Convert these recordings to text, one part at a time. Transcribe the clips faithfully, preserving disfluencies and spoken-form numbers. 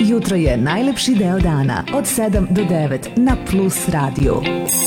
Jutro je najlepši deo dana od sedam do devet na Plus radiju.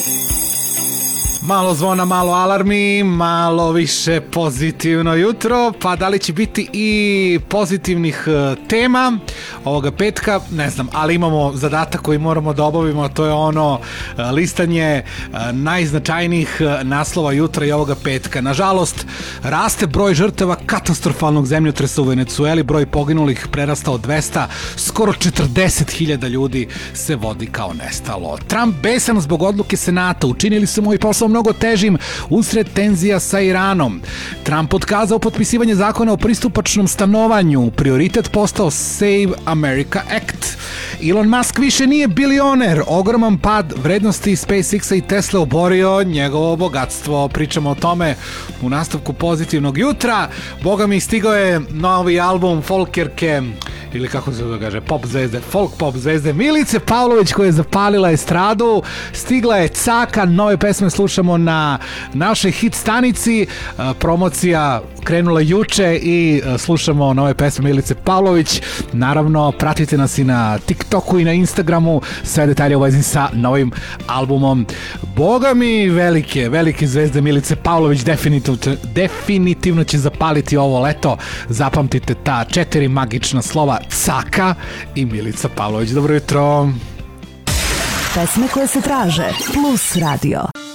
Malo zvona, malo alarmi, malo više pozitivno jutro, pa da li će biti i pozitivnih tema ovoga petka, ne znam, ali imamo zadatak koji moramo da obavimo, to je ono listanje najznačajnijih naslova jutra i ovoga petka. Nažalost, raste broj žrtava katastrofalnog zemljotresa u Venecueli, broj poginulih prerastao dvesta, skoro četrdeset hiljada ljudi se vodi kao nestalo. Trump besan zbog odluke Senata, učinili su moj posao mnogo težim usred tenzija sa Iranom. Trump otkazao potpisivanje zakona o pristupačnom stanovanju, prioritet postao Save America Act. Elon Musk više nije bilioner, ogroman pad vrednosti SpaceX-a i Tesla oborio njegovo bogatstvo. Pričamo o tome u nastavku pozitivnog jutra. Boga mi, stigao je novi album folkerke, ili kako se to kaže, pop zvezde, folk pop zvezde Milice Pavlović, koja je zapalila estradu. Stigla je Caka, nove pesme slušamo na našoj hit stanici. Promocija krenula juče i slušamo nove pesme Milice Pavlović. Naravno, pratite nas i na TikToku i na Instagramu, sve detalje u vezi sa novim albumom. Boga mi, velike, velike zvezde Milice Pavlović definitivno, definitivno će zapaliti ovo leto. Zapamtite ta četiri magična slova: Caka i Milica Pavlović. Dobro jutro. Pesme koje se traže. Plus radio.